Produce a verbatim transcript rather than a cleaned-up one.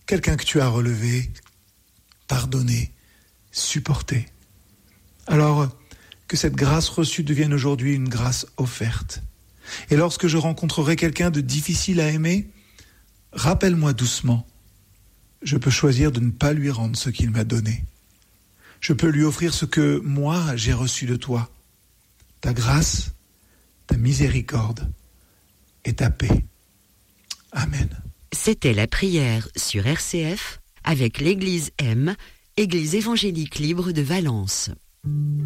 quelqu'un que tu as relevé, pardonné, supporté. Alors, que cette grâce reçue devienne aujourd'hui une grâce offerte. Et lorsque je rencontrerai quelqu'un de difficile à aimer, rappelle-moi doucement, je peux choisir de ne pas lui rendre ce qu'il m'a donné. Je peux lui offrir ce que moi j'ai reçu de toi, ta grâce, ta miséricorde et ta paix. Amen. C'était la prière sur R C F avec l'Église M, Église évangélique libre de Valence.